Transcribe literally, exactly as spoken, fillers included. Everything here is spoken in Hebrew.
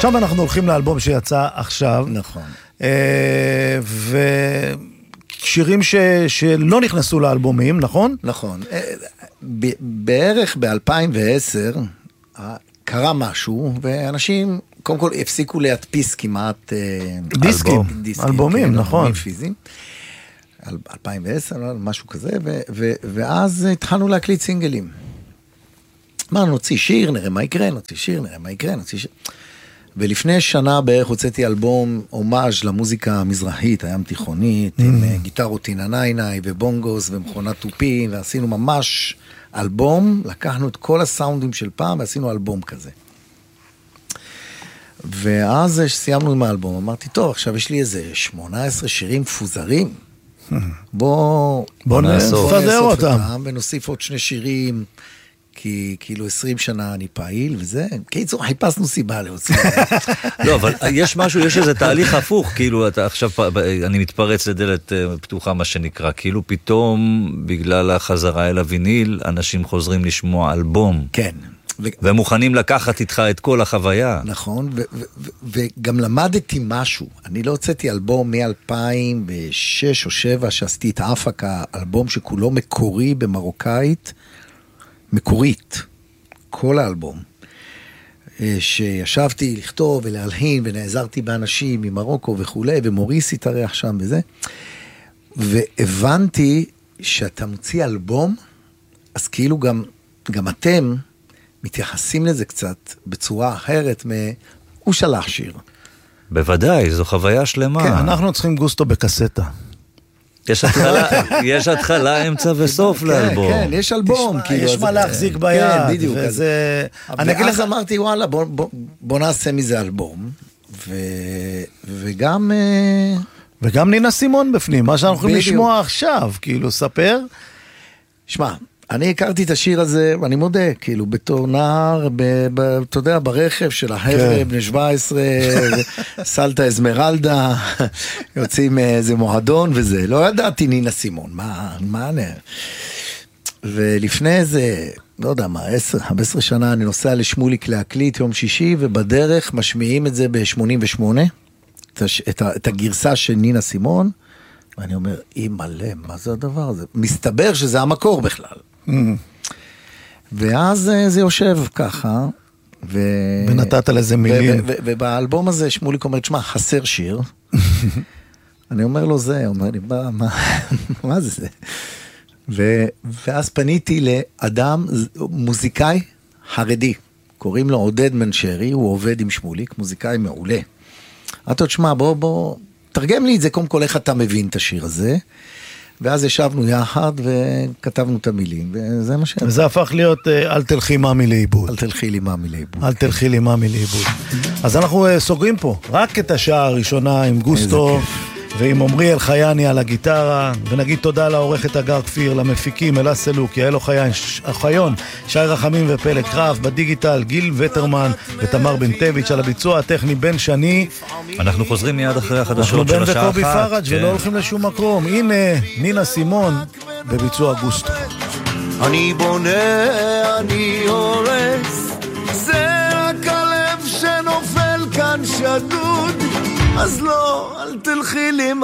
עכשיו אנחנו הולכים לאלבום שיצא עכשיו. נכון. ושירים ש... שלא נכנסו לאלבומים, נכון? נכון. בערך ב-אלפיים ועשר קרה משהו, ואנשים קודם כל הפסיקו להדפיס כמעט דיסקים, אלבומים, נכון. פיזיים. אלפיים ועשר, משהו כזה, ואז התחלנו להקליט סינגלים. אמרנו, נוציא שיר, נראה מה יקרה, נוציא שיר, נראה מה יקרה, נוציא שיר. ולפני שנה בערך הוצאתי אלבום הומאז' למוזיקה המזרחית, הים תיכונית, mm. עם גיטרות טיננייני ובונגוס ומכונת טופים, ועשינו ממש אלבום, לקחנו את כל הסאונדים של פעם, ועשינו אלבום כזה. ואז סיימנו עם האלבום, אמרתי, טוב, עכשיו יש לי איזה שמונה עשרה שירים מפוזרים, בוא, בוא נפזר אותם. ונוסיף עוד שני שירים, כי כאילו עשרים שנה אני פעיל, וזה, קיצור, חיפשנו סיבה להוציא. לא, אבל יש משהו, יש איזה תהליך הפוך, כאילו, אתה עכשיו, אני מתפרץ לדלת פתוחה, מה שנקרא, כאילו פתאום, בגלל החזרה אל הוויניל, אנשים חוזרים לשמוע אלבום. כן. והם מוכנים לקחת איתך את כל החוויה. נכון, וגם למדתי משהו. אני לא הוצאתי אלבום מ-אלפיים ושש או שבע, שעשיתי את האפקה, אלבום שכולו מקורי במרוקאית, מקורית, כל האלבום, שישבתי לכתוב ולהלהין, ונעזרתי באנשים ממרוקו וכו', ומוריס התארח שם וזה, והבנתי שאתה מוציא אלבום, אז כאילו גם, גם אתם מתייחסים לזה קצת בצורה אחרת, הוא שלח שיר. בוודאי, זו חוויה שלמה. כן, אנחנו צריכים גוסטו בקסטה. יש התחלה, יש התחלה, אמצע וסוף לאלבום. כן, יש אלבום. יש מה להחזיק ביד. כן, בדיוק. ואז אמרתי, וואלה, בוא נעשה מזה אלבום. וגם... וגם נינה סימון בפנים, מה שאנחנו יכולים לשמוע עכשיו, כאילו, ספר. שמע, אני הכרתי את השיר הזה, ואני מודה, כאילו, בתור נער, אתה יודע, ברכב של החבר'ה, בני שבע עשרה, סלטה אזמרלדה, יוצאים איזה מועדון וזה, לא ידעתי נינה סימון, מה, מה אני... ולפני איזה, לא יודע מה, עשר, חמש עשרה שנה, אני נוסע לשמוליק להקליט יום שישי, ובדרך משמיעים את זה ב-שמונים ושמונה, את, את הגרסה של נינה סימון, ואני אומר, אי מלא, מה זה הדבר הזה? מסתבר שזה המקור בכלל. ואז זה יושב ככה, ונתת לזה מילים. ובאלבום הזה שמוליק אומר, תשמע, חסר שיר. אני אומר לו זה, אומר לי, מה זה זה? ואז פניתי לאדם, מוזיקאי חרדי, קוראים לו עודד מנשרי, הוא עובד עם שמוליק, מוזיקאי מעולה. אתה תשמע, בוא, בוא, תרגם לי את זה, קודם כל איך אתה מבין את השיר הזה. ואז ישבנו יחד וכתבנו את המילים, וזה מה ש... וזה הפך להיות אל תלכי מאמי לאיבוד. אל תלכי לי מאמי לאיבוד. אל תלכי לי מאמי לאיבוד. אז אנחנו סוגרים פה, רק את השעה הראשונה עם גוסטו, ועם עמרי אלחייני על הגיטרה, ונגיד תודה לעורכת אגר כפיר, למפיקים אלה סלוק, יעל אוחיון, שי רחמים ופלג קרף, בדיגיטל גיל וטרמן ותמר בן טביץ', על הביצוע הטכני בן שני. אנחנו חוזרים מיד אחרי החדשות של השעה אחת. אנחנו בן וקובי פרג' ולא הולכים לשום מקום. הנה נינה סימון בביצוע גוסטו. אני בונה, אני הורס, זה רק הלב שנופל כאן שדוד, אז לא, אל תלכי לי